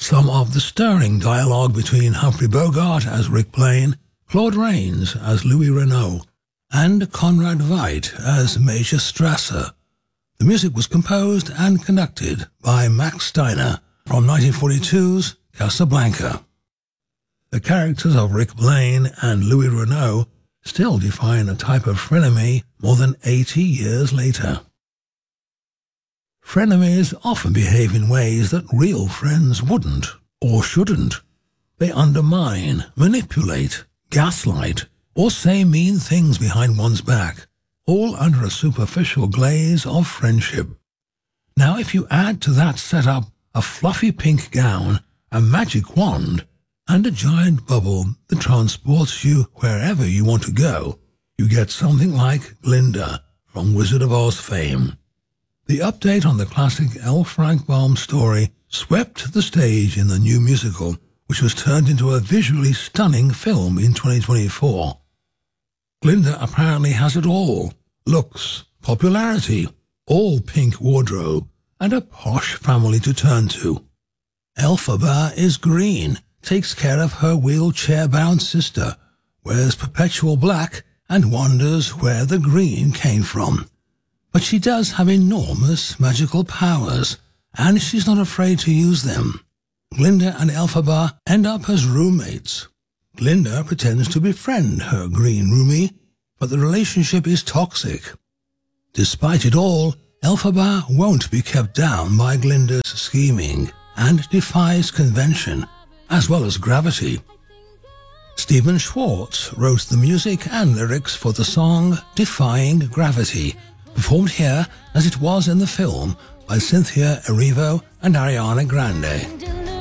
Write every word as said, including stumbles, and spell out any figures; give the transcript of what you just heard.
Some of the stirring dialogue between Humphrey Bogart as Rick Blaine, Claude Rains as Louis Renault, and Conrad Veidt as Major Strasser. The music was composed and conducted by Max Steiner from nineteen forty-two's Casablanca. The characters of Rick Blaine and Louis Renault still define a type of frenemy more than eighty years later. Frenemies often behave in ways that real friends wouldn't or shouldn't. They undermine, manipulate, gaslight, or say mean things behind one's back, all under a superficial glaze of friendship. Now, if you add to that setup a fluffy pink gown, a magic wand, and a giant bubble that transports you wherever you want to go, you get something like Glinda from Wizard of Oz fame. The update on the classic L. Frank Baum story swept the stage in the new musical, which was turned into a visually stunning film in twenty twenty-four. Glinda apparently has it all: looks, popularity, all pink wardrobe, and a posh family to turn to. Elphaba is green, takes care of her wheelchair-bound sister, wears perpetual black, and wonders where the green came from. But she does have enormous magical powers, and she's not afraid to use them. Glinda and Elphaba end up as roommates. Glinda pretends to befriend her green roomie, but the relationship is toxic. Despite it all, Elphaba won't be kept down by Glinda's scheming and defies convention, as well as gravity. Stephen Schwartz wrote the music and lyrics for the song Defying Gravity, performed here as it was in the film by Cynthia Erivo and Ariana Grande.